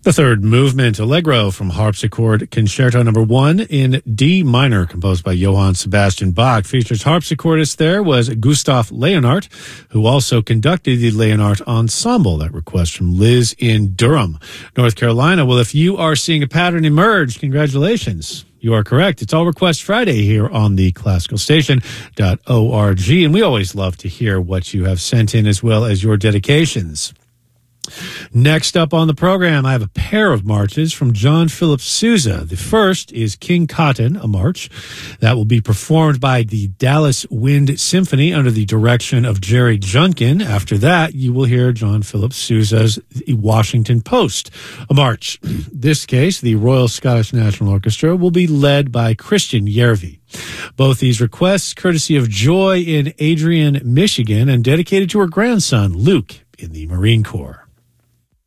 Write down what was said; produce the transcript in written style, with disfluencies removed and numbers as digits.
The third movement, Allegro from Harpsichord Concerto No. 1 in D minor, composed by Johann Sebastian Bach. Features harpsichordist there was Gustav Leonhardt, who also conducted the Leonhardt Ensemble. That request from Liz in Durham, North Carolina. Well, if you are seeing a pattern emerge, congratulations. You are correct. It's All Request Friday here on the classicalstation.org, and we always love to hear what you have sent in as well as your dedications. Next up on the program, I have a pair of marches from John Philip Sousa. The first is King Cotton, a march that will be performed by the Dallas Wind Symphony under the direction of Jerry Junkin. After that, you will hear John Philip Sousa's Washington Post, a march. In this case, the Royal Scottish National Orchestra will be led by Christian Järvi. Both these requests courtesy of Joy in Adrian, Michigan, and dedicated to her grandson, Luke, in the Marine Corps.